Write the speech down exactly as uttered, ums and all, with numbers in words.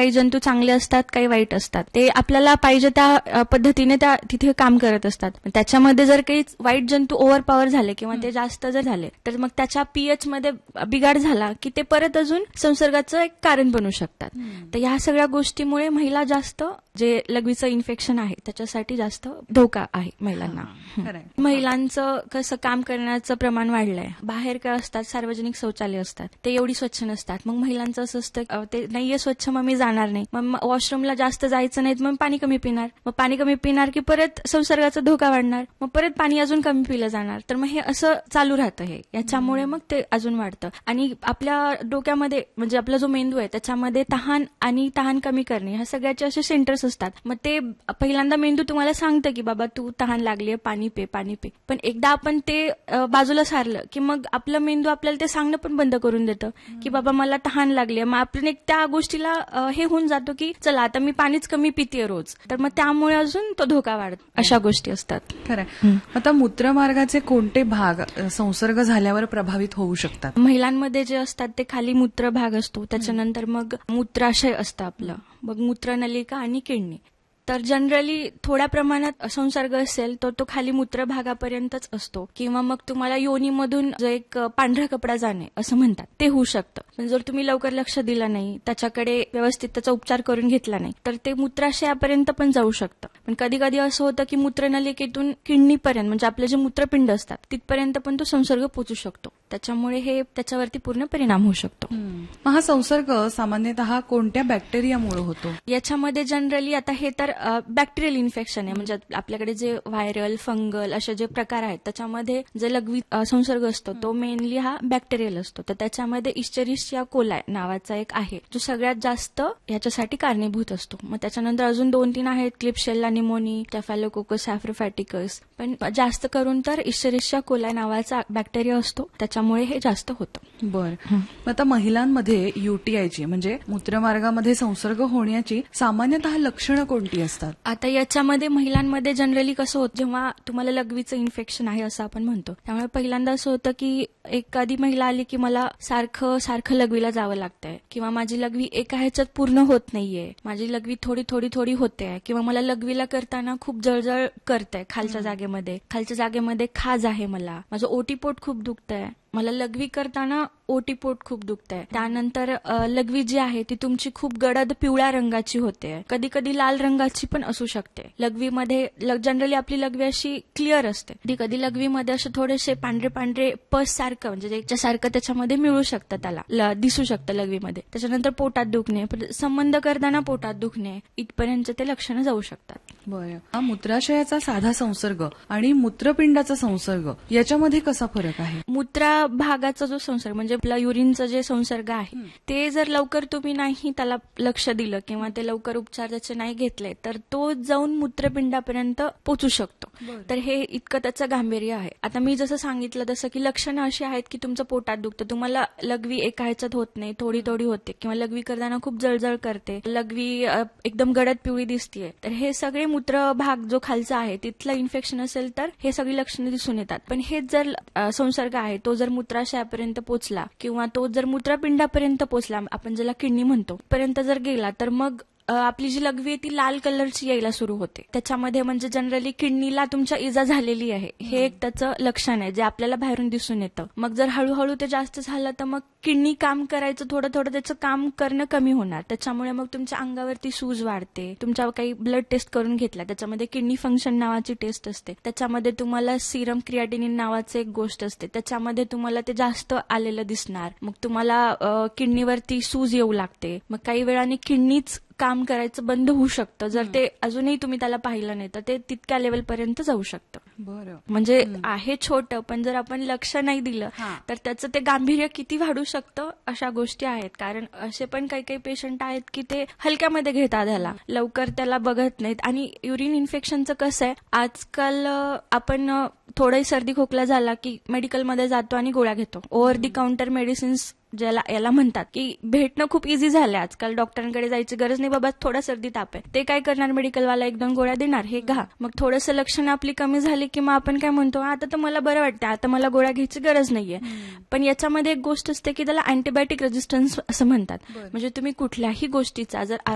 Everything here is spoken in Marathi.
काही जंतू चांगले असतात, काही वाईट असतात. ते आपल्याला पाहिजे त्या पद्धतीने त्या तिथे काम करत असतात. त्याच्यामध्ये जर काही वाईट जंतू ओव्हर पॉवर झाले किंवा ते जास्त जर झाले तर मग त्याच्या पीएच मध्ये बिघाड झाला की ते परत अजून संसर्गाचं एक कारण बनू शकतात. तर ह्या सगळ्या गोष्टीमुळे महिला जास्त जे लघवीचं इन्फेक्शन आहे त्याच्यासाठी जास्त धोका आहे महिलांना. महिलांचं कसं काम करण्याचं प्रमाण वाढलंय. बाहेर काय असतात, सार्वजनिक शौचालय असतात, ते एवढी स्वच्छ नसतात. मग महिलांचं असं असतं ते नाहीये स्वच्छ, मग मी जाणार नाही, मग वॉशरूमला जास्त जायचं नाही, मग पाणी कमी पिणार, मग पाणी कमी पिणार की परत संसर्गाचा धोका वाढणार, मग परत पाणी अजून कमी पिलं जाणार. तर मग हे असं चालू राहतं. हे याच्यामुळे मग ते अजून वाढतं. आणि आपल्या डोक्यामध्ये म्हणजे आपला जो मेंदू आहे त्याच्यामध्ये तहान आणि तहान कमी करणे ह्या सगळ्याचे असे सेंटर्स असतात. मग ते पहिल्यांदा मेंदू तुम्हाला सांगतं की बाबा तू तहान लागलीय, पाणी पे पाणी पे. पण एकदा आपण ते बाजूला सारलं की मग आपलं मेंदू आपल्याला ते सांगणं पण बंद करून देतं की बाबा मला तहान लागलीय. मग आपण एक त्या गोष्टीला हे होऊन जातो की चला आता मी पाणीच कमी पितेय रोज. तर मग त्यामुळे अजून तो धोका वाढतो. अशा गोष्टी असतात. खरं. आता मूत्रमार्गाचे कोणते भाग संसर्ग झाल्यावर प्रभावित होऊ शकतात? महिलांमध्ये जे असतात ते खाली मूत्र भाग असतो, त्याच्यानंतर मग मूत्राशय असतं आपलं, मग मूत्रनलिका आणि किडनी. तर जनरली थोड्या प्रमाणात संसर्ग असेल तर तो खाली मूत्र भागापर्यंतच असतो किंवा मग तुम्हाला योनीमधून जो एक पांढरा कपडा जाणे असं म्हणतात ते होऊ शकतं. पण जर तुम्ही लवकर लक्ष दिलं नाही, त्याच्याकडे व्यवस्थित त्याचा उपचार करून घेतला नाही तर ते मूत्राशयापर्यंत पण जाऊ शकतं. पण कधी कधी असं होतं की मूत्रनलिकेतून किडनीपर्यंत म्हणजे आपले जे मूत्रपिंड असतात तिथपर्यंत पण तो संसर्ग पोहोचू शकतो. त्याच्यामुळे हे त्याच्यावरती पूर्ण परिणाम होऊ शकतो. हा संसर्ग सामान्यतः कोणत्या बॅक्टेरियामुळे होतो? याच्यामध्ये जनरली आता हे तर बॅक्टेरियल इन्फेक्शन आहे. म्हणजे आपल्याकडे जे व्हायरल, फंगल असे जे प्रकार आहेत त्याच्यामध्ये जे लघवी संसर्ग असतो तो मेनली हा बॅक्टेरियल असतो. तर त्याच्यामध्ये इस्चेरिशिया कोलाय नावाचा एक आहे जो सगळ्यात जास्त याच्यासाठी कारणीभूत असतो. मग त्याच्यानंतर अजून दोन तीन आहेत, क्लिप्शेल्ला निमोनी, स्टॅफिलोकोकस सॅफ्रोफॅटिकस. पण जास्त करून तर इस्चेरिशिया कोलाय नावाचा बॅक्टेरिया असतो, त्याच्यामुळे हे जास्त होतं. बरं. आता महिलांमध्ये युटीआयची म्हणजे मूत्रमार्गामध्ये संसर्ग होण्याची सामान्यतः लक्षणं कोणती असतात? आता याच्यामध्ये महिलांमध्ये जनरली कसं होतं, जेव्हा तुम्हाला लघवीचं इन्फेक्शन आहे असं आपण म्हणतो, त्यामुळे पहिल्यांदा असं होतं की एखादी महिला आली की मला सारखं सारखं लघवीला जावं लागतंय किंवा माझी लघवी एका ह्याच्यात पूर्ण होत नाहीये, माझी लघवी थोडी थोडी थोडी होते किंवा मला लघवीला करताना खूप जळजळ करतंय खालच्या जागेमध्ये, खालच्या जागेमध्ये खाज आहे, मला माझं ओटीपोट खूप दुखतंय, मला लघवी करताना ओटीपोट खूप दुखतंय. त्यानंतर लघवी जी आहे ती तुमची खूप गडद पिवळ्या रंगाची होते, कधी कधी लाल रंगाची पण असू शकते. लघवीमध्ये जनरली आपली लघवी अशी क्लिअर असते, कधी कधी लघवीमध्ये असे थोडेसे पांढरे पांढरे पस सारखं म्हणजे याच्यासारखं त्याच्यामध्ये मिळू शकतं, त्याला दिसू शकतं लघवीमध्ये. त्याच्यानंतर पोटात दुखणे, संबंध करताना पोटात दुखणे, इथपर्यंत ते लक्षणं जाऊ शकतात. बरं. हा मूत्राशयाचा साधा संसर्ग आणि मूत्रपिंडाचा संसर्ग याच्यामध्ये कसा फरक आहे? मूत्रा भागाचा जो संसर्ग म्हणजे आपला युरिनचा जे संसर्ग आहे ते जर लवकर तुम्ही नाही त्याला लक्ष दिलं किंवा ते लवकर उपचार त्याचे नाही घेतले तर तो जाऊन मूत्रपिंडापर्यंत पोहोचू शकतो. तर हे इतकं त्याचं गांभीर्य आहे. आता मी जसं सांगितलं तसं की लक्षणं अशी आहेत की तुमचं पोटात दुखतं, तुम्हाला लघवी एका ह्याच्यात होत नाही, थोडी थोडी होते किंवा लघवी करताना खूप जळजळ करते, लघवी एकदम गडद पिवळी दिसतीये. तर हे सगळे मूत्र भाग जो खालचा आहे तिथलं इन्फेक्शन असेल तर हे सगळी लक्षणं दिसून येतात. पण हेच जर संसर्ग आहे तो जर मूत्राशयापर्यंत पोहोचला किंवा तो जर मूत्रपिंडापर्यंत पोहोचला, आपण ज्याला किडनी म्हणतो, पर्यंत जर गेला तर मग आपली जी लघवी आहे ती लाल कलरची यायला सुरू होते. त्याच्यामध्ये म्हणजे जनरली किडनीला तुमच्या इजा झालेली आहे हे एक त्याचं लक्षण आहे जे आपल्याला बाहेरून दिसून येतं. मग जर हळूहळू ते जास्त झालं तर मग किडनी काम करायचं थोडं थोडं त्याचं काम करणं कमी होणार, त्याच्यामुळे मग तुमच्या अंगावरती सूज वाढते. तुमच्या काही ब्लड टेस्ट करून घेतला त्याच्यामध्ये किडनी फंक्शन नावाची टेस्ट असते, त्याच्यामध्ये तुम्हाला सिरम क्रिएटिनिन नावाचं एक गोष्ट असते, त्याच्यामध्ये तुम्हाला ते जास्त आलेलं दिसणार. मग तुम्हाला किडनीवरती सूज येऊ लागते, मग काही वेळाने किडनीच काम करायचं बंद होऊ शकतं. जर ते अजूनही तुम्ही त्याला पाहिलं नाही तर ते तितक्या लेवल पर्यंत जाऊ शकतं. बरं. म्हणजे आहे छोटं पण जर आपण लक्ष नाही दिलं तर त्याचं ते गांभीर्य किती वाढू शकतं अशा गोष्टी आहेत. कारण असे पण काही काही पेशंट आहेत की ते हलक्यामध्ये घेतात, त्याला लवकर त्याला बघत नाहीत. आणि युरिन इन्फेक्शनचं कसं आहे, आजकाल आपण थोडाही सर्दी खोकला झाला की मेडिकलमध्ये जातो आणि गोळ्या घेतो. ओव्हर दी काउंटर मेडिसिन्स ज्याला याला म्हणतात की भेटणं खूप इझी झालंय आजकाल, डॉक्टरांकडे जायची गरज नाही, बाबा थोडा सर्दी ताप आहे, ते काय करणार मेडिकलवाला एक दोन गोळ्या देणार, हे घा. मग थोडंसं लक्षणं आपली कमी झाली की मग आपण काय म्हणतो, आता तर मला बरं वाटतं, आता मला गोळ्या घ्यायची गरज नाहीये. पण याच्यामध्ये एक गोष्ट असते की त्याला अँटीबायोटिक रेजिस्टन्स असं म्हणतात. म्हणजे तुम्ही कुठल्याही गोष्टीचा जर